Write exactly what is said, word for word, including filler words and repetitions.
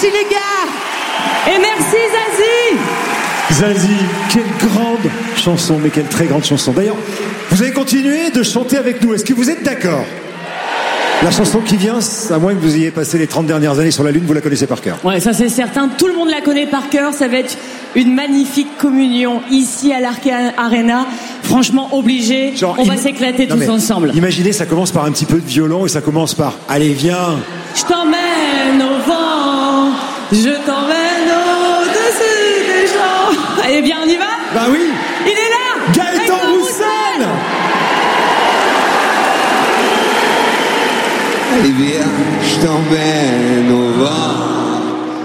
Merci les gars. Et merci Zazie. Zazie, quelle grande chanson, mais quelle très grande chanson. D'ailleurs, vous allez continuer de chanter avec nous. Est-ce que vous êtes d'accord? La chanson qui vient, à moins que vous ayez passé les trente dernières années sur la Lune, vous la connaissez par cœur. Ouais, ça c'est certain. Tout le monde la connaît par cœur. Ça va être une magnifique communion ici à l'Arc Arena. Franchement, obligé. Genre, on im... va s'éclater tous ensemble. Imaginez, ça commence par un petit peu de violon et ça commence par « Allez, viens ». Je t'emmène au vent, je t'emmène au-dessus des champs. Allez bien, on y va? Bah oui. Il est là. Gaëtan Roussel. Allez viens, je t'emmène au vent.